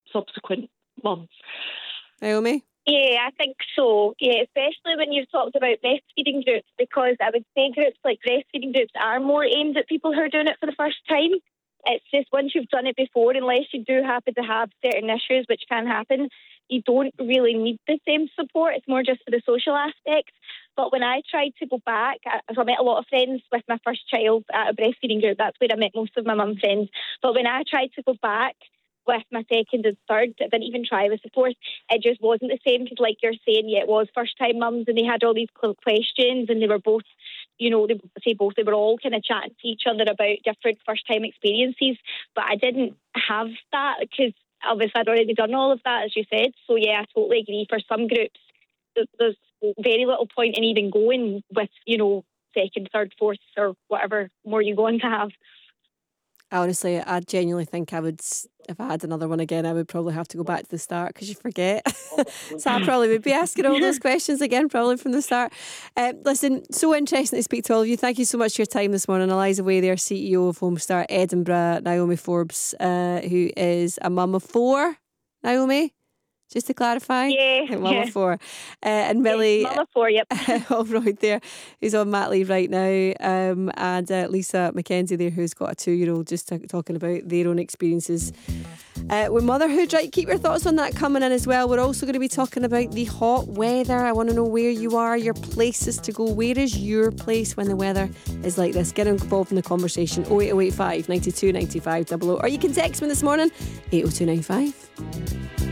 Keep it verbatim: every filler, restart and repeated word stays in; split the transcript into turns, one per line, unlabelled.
subsequent mums.
Naomi?
Yeah, I think so. Yeah, especially when you've talked about breastfeeding groups, because I would say groups like breastfeeding groups are more aimed at people who are doing it for the first time. It's just once you've done it before, unless you do happen to have certain issues, which can happen, you don't really need the same support. It's more just for the social aspects. But when I tried to go back, I, so I met a lot of friends with my first child at a breastfeeding group. That's where I met most of my mum friends. But when I tried to go back with my second and third, I didn't even try with the fourth. It just wasn't the same, because like you're saying, yeah, it was first time mums and they had all these questions, and they were both, you know, they say both, they were all kind of chatting to each other about different first time experiences. But I didn't have that, because obviously I'd already done all of that, as you said. So yeah, I totally agree. For some groups, there's very little point in even going with, you know, second, third, fourth, or whatever more you go on to have.
Honestly, I genuinely think I would, if I had another one again, I would probably have to go back to the start, because you forget. So I probably would be asking all those questions again, probably from the start. Um, listen, so interesting to speak to all of you. Thank you so much for your time this morning. Eliza Way there, C E O of Homestart Edinburgh. Naomi Forbes, uh, who is a mum of four. Naomi? Just to clarify,
yeah,
mum
yeah.
of four, uh, and Millie,
yeah, mum of four, yep,
Holroyd there, who's on mat leave right now, um, and uh, Lisa McKenzie there, who's got a two-year-old, just t- talking about their own experiences uh, with motherhood. Right, keep your thoughts on that coming in as well. We're also going to be talking about the hot weather. I want to know where you are, your places to go. Where is your place when the weather is like this? Get involved in the conversation. oh eight oh eight five, nine two, nine five, double oh, or you can text me this morning, eight oh two nine five.